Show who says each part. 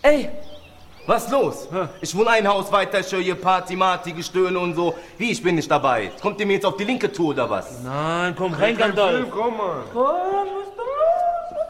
Speaker 1: Ey, was los? Ich wohne ein Haus weiter, ich höre hier Party, Marty, Gestöhne und so. Wie, ich bin nicht dabei? Kommt ihr mir jetzt auf die linke Tour oder was?
Speaker 2: Nein, komm rein, Gandalf.
Speaker 3: Komm mal.
Speaker 1: Komm, was du